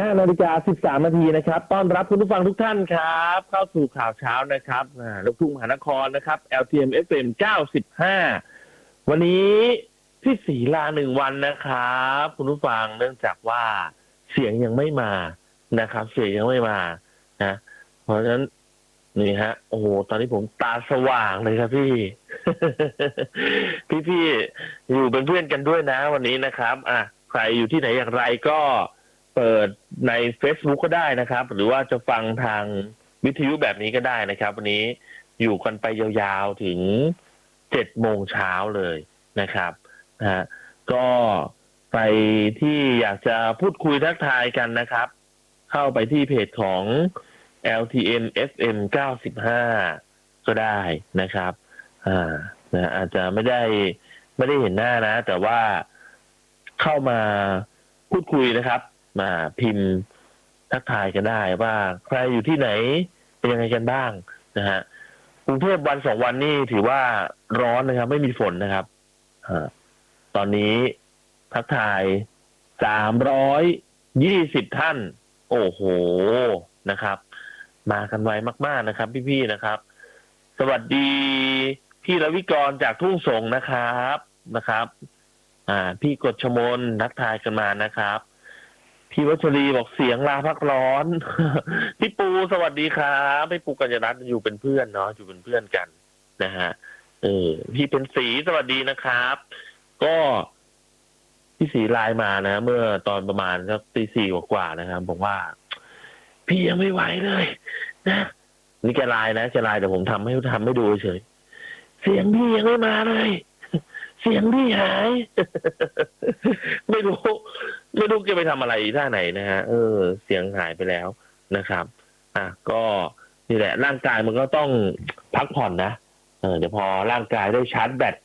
15:13 นาทีนะครับต้อนรับคุณผู้ฟังทุกท่านครับเข้าสู่ข่าวเช้านะครับลูกทุ่งมหานครนะครับ LTM FM 95วันนี้พี่ศรีลา1 วันนะครับคุณผู้ฟังเนื่องจากว่าเสียงยังไม่มานะครับเสียงยังไม่มานะเพราะฉะนั้นนี่ฮะโอ้โหตอนนี้ผมตาสว่างเลยครับพี่ พี่อยู่เป็นเพื่อนกันด้วยนะวันนี้นะครับใครอยู่ที่ไหนอย่างไรก็เปิดใน Facebook ก็ได้นะครับหรือว่าจะฟังทางวิทยุแบบนี้ก็ได้นะครับวันนี้อยู่กันไปยาวๆถึง7 โมงเช้าเลยนะครับก็ไปที่อยากจะพูดคุยทักทายกันนะครับเข้าไปที่เพจของ LTN FM 95ก็ได้นะครับอาจจะไม่ได้เห็นหน้านะแต่ว่าเข้ามาพูดคุยนะครับมาพิมพ์ทักทายกันได้ว่าใครอยู่ที่ไหนเป็นยังไงกันบ้างนะฮะกรุงเทพวัน2 วันนี่ถือว่าร้อนนะครับไม่มีฝนนะครับตอนนี้ทักทาย320ท่านโอ้โหนะครับมากันไวมากๆนะครับพี่ๆนะครับสวัสดีพี่รวิกรจากทุ่งสงนะครับพี่กฎชมนทักทายกันมานะครับพี่วัชรีบอกเสียงลาพักร้อน พี่ปูสวัสดีครับพี่ปูกัญญารัตน์อยู่เป็นเพื่อนเนาะอยู่เป็นเพื่อนกันนะฮะพี่เป็นศรีสวัสดีนะครับก็พี่ศรีไลน์มานะเมื่อตอนประมาณสักตี 4กว่านะครับบอกว่าพี่ยังไม่ไหวเลยนะนี่แกไลน์นะแกไลน์แต่ผมทำให้ดูเฉยเสียงพี่ยังไม่มาเลยเสียงพี่หาย ไม่รู้แกไปทำอะไรท่าไหนนะฮะเสียงหายไปแล้วนะครับก็นี่แหละร่างกายมันก็ต้องพักผ่อนนะเดี๋ยวพอร่างกายได้ชาร์จแบต